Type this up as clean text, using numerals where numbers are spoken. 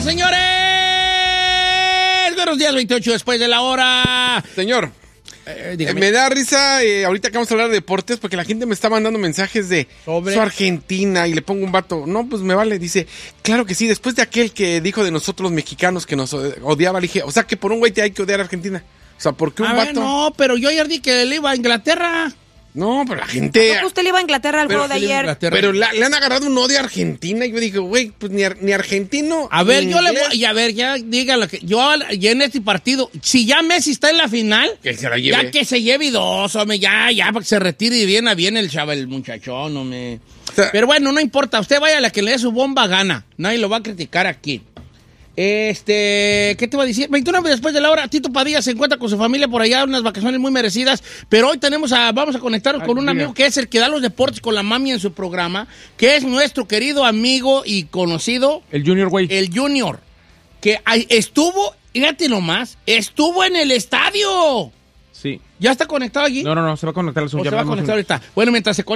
señores! Buenos días, 28 después de la hora. Señor, me da risa ahorita que vamos a hablar de deportes porque la gente me está mandando mensajes de su Argentina y le pongo un vato. No, pues me vale. Dice, claro que sí, después de aquel que dijo de nosotros los mexicanos que nos odiaba, le dije, o sea que por un güey te hay que odiar a Argentina. O sea, ¿por qué un vato? No, pero yo ayer di que le iba a Inglaterra. No, pero la gente... ¿Cómo usted le iba a Inglaterra al juego de ayer? Pero le han agarrado un odio a Argentina. Y yo dije, güey, pues ni argentino. A ver, yo le voy... Y a ver, ya dígalo que... Yo ya en este partido, si ya Messi está en la final... Que se la lleve. Ya que se lleve dos, hombre, ya, para que se retire y bien a bien el muchachón, hombre. O sea, pero bueno, no importa. Usted vaya a la que le dé su bomba gana. Nadie lo va a criticar aquí. ¿Qué te iba a decir? 29 después de la hora, Tito Padilla se encuentra con su familia por allá, unas vacaciones muy merecidas, pero hoy vamos a conectarnos con un amigo que es el que da los deportes con la mami en su programa, que es nuestro querido amigo y conocido... El Junior, güey. El Junior, que estuvo, fíjate nomás, estuvo en el estadio. Sí. ¿Ya está conectado allí? No, se va a conectar al Zoom. Se va a conectar ahorita. Bueno, mientras se